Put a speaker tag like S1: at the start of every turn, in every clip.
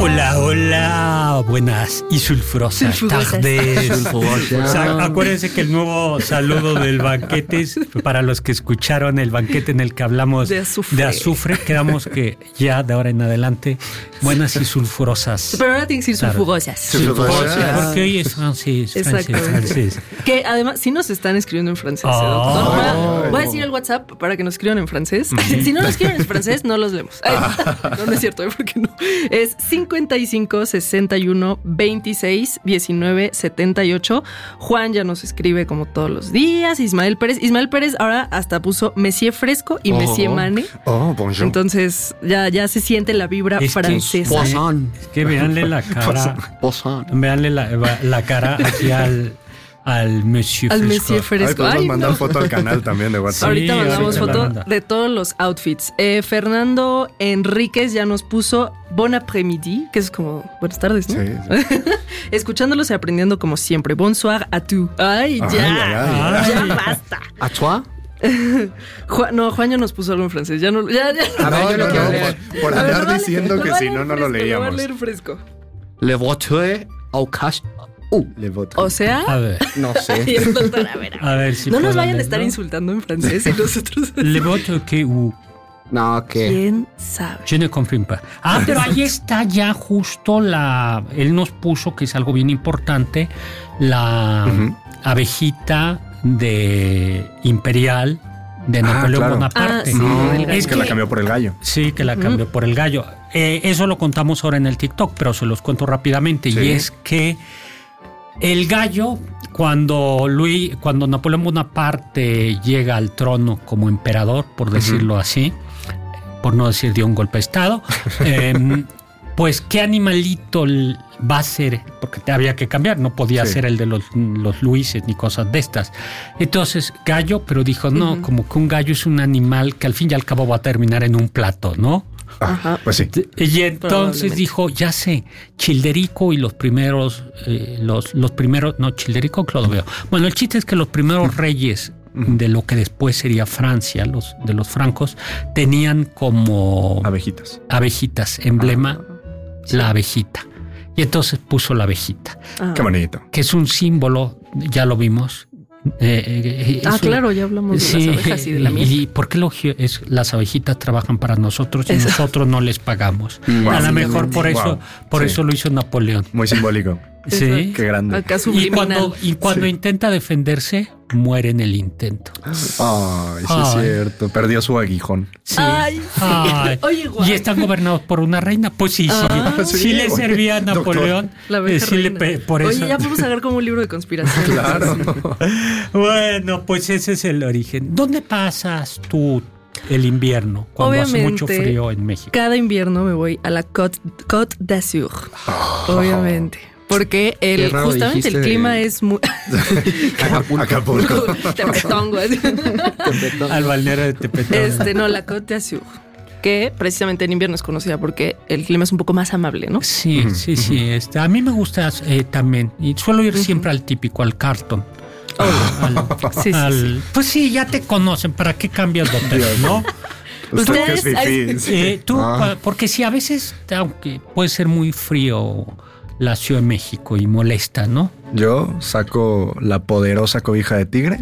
S1: Hola, hola, buenas y sulfurosas tardes. O sea, acuérdense que el nuevo saludo del banquete es para los que escucharon el banquete en el que hablamos de azufre. Quedamos que ya de ahora en adelante, buenas y sulfurosas.
S2: Pero ahora tiene que decir sulfurosas.
S1: Porque hoy es francés.
S2: Que además, si nos están escribiendo en francés, doctor, voy a decir el WhatsApp para que nos escriban en francés. Si no nos escriben en francés, no los leemos. No es cierto, ¿por qué no? Es 55 61 26 19 78. Juan ya nos escribe como todos los días. Ismael Pérez ahora hasta puso Monsieur Fresco y Monsieur Mane.
S3: Bonjour.
S2: Entonces ya se siente la vibra francesa.
S1: Es que véanle la cara. Véanle la cara aquí al Monsieur Fresco.
S2: Monsieur Fresco.
S3: Podemos mandar foto al canal también de WhatsApp.
S2: Ahorita mandamos foto de todos los outfits. Fernando Enríquez ya nos puso Bon après-midi, que es como buenas tardes, ¿no? Sí. Escuchándolos y aprendiendo como siempre. Bonsoir à tú. Ya basta.
S4: ¿A toi?
S2: Juan ya nos puso algo en francés. Ya.
S3: A ver, yo lo quiero leer. Por andar diciendo que si no lo leíamos.
S2: Lo va a leer fresco.
S4: Le vote au cash.
S2: O sea,
S4: a ver, no sé.
S2: A ver si no nos vayan a estar insultando en francés y nosotros.
S1: Le vote que
S4: No, ¿qué?
S2: ¿Quién sabe?
S1: Je ne comprends pas. Pero ahí está ya justo él nos puso, que es algo bien importante, la abejita de imperial de Napoleón Bonaparte.
S3: Es que la cambió por el gallo.
S1: Sí, que la cambió por el gallo. Eso lo contamos ahora en el TikTok, pero se los cuento rápidamente. Sí. Y es que el gallo, cuando Napoleón Bonaparte llega al trono como emperador, por decirlo así, por no decir de un golpe de estado, pues qué animalito va a ser, porque había que cambiar, no podía ser el de los Luises ni cosas de estas. Entonces, gallo, pero dijo, no, como que un gallo es un animal que al fin y al cabo va a terminar en un plato, ¿no?
S3: Ajá, pues sí.
S1: Y entonces dijo, ya sé, Childerico y los primeros, Childerico, Clodoveo. Bueno, el chiste es que los primeros reyes de lo que después sería Francia, de los francos, tenían como abejitas, emblema, la abejita. Y entonces puso la abejita.
S3: Qué bonito.
S1: Que es un símbolo, ya lo vimos.
S2: Claro, ya hablamos de las abejas y de la miel.
S1: ¿Y por qué las abejitas trabajan para nosotros y nosotros no les pagamos? A lo mejor por eso lo hizo Napoleón.
S3: Muy simbólico.
S1: Sí.
S3: Qué grande.
S2: Acá
S1: y cuando intenta defenderse, muere en el intento.
S3: Sí es cierto. Perdió su aguijón.
S1: Sí. Oye, ¿y están gobernados por una reina? Pues sí le servía a Napoleón. Por eso.
S2: Oye, ya podemos sacar como un libro de conspiración.
S3: Claro.
S1: Bueno, pues ese es el origen. ¿Dónde pasas tú el invierno cuando hace mucho frío en México?
S2: Cada invierno me voy a la Côte d'Azur. Obviamente. Porque justamente el clima es muy...
S3: Acapulco.
S2: Tepetongo.
S1: Al balneario de Tepetongo.
S2: La Côte d'Azur. Que precisamente en invierno es conocida porque el clima es un poco más amable, ¿no?
S1: Sí. A mí me gusta también. Y suelo ir siempre al típico, al Carlton.
S2: Sí.
S1: Pues sí, ya te conocen. ¿Para qué cambias de hotel, no?
S3: Ustedes...
S1: Porque sí, a veces, aunque puede ser muy frío la Ciudad de México y molesta, ¿no?
S3: Yo saco la poderosa cobija de tigre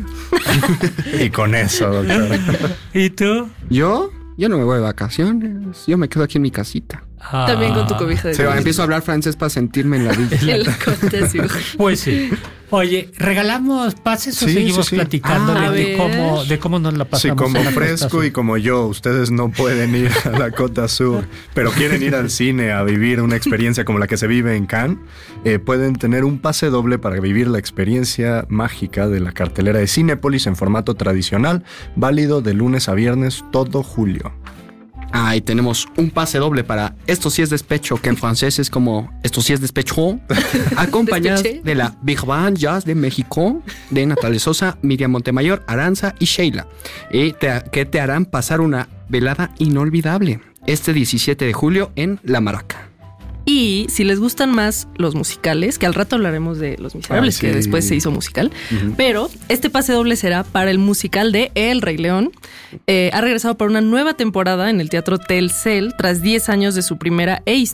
S3: y con eso, doctor.
S1: ¿Y tú?
S4: Yo no me voy de vacaciones. Yo me quedo aquí en mi casita.
S2: También con tu cobija de tigre.
S4: Empiezo a hablar francés para sentirme en la villa.
S1: Pues sí. Oye, ¿regalamos pases o seguimos platicando de cómo nos la pasamos?
S3: Sí, como Fresco y como yo, ustedes no pueden ir a la Côte d'Azur, pero quieren ir al cine a vivir una experiencia como la que se vive en Cannes, pueden tener un pase doble para vivir la experiencia mágica de la cartelera de Cinépolis en formato tradicional, válido de lunes a viernes todo julio.
S4: Y tenemos un pase doble para Esto sí es despecho, que en francés es como Esto sí es despecho, acompañados de la Big Band Jazz de México, de Natalia Sosa, Miriam Montemayor, Aranza y Sheila, que te harán pasar una velada inolvidable este 17 de julio en La Maraca.
S2: Y si les gustan más los musicales, que al rato hablaremos de Los Miserables, que después se hizo musical, pero este pase doble será para el musical de El Rey León. Ha regresado para una nueva temporada en el Teatro Telcel tras 10 años de su primera